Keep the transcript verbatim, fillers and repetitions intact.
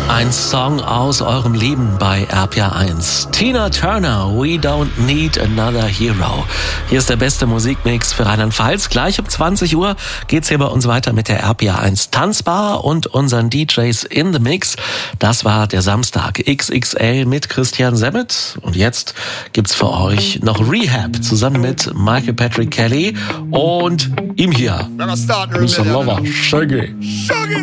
Ein Song aus eurem Leben bei R P R eins. Tina Turner, We Don't Need Another Hero. Hier ist der beste Musikmix für Rheinland-Pfalz. Gleich um zwanzig Uhr geht's hier bei uns weiter mit der R P R eins Tanzbar und unseren D Js in the Mix. Das war der Samstag X X L mit Christian Semmet. Und jetzt gibt's für euch noch Rehab zusammen mit Michael Patrick Kelly und ihm hier, Mister Lover, Shaggy.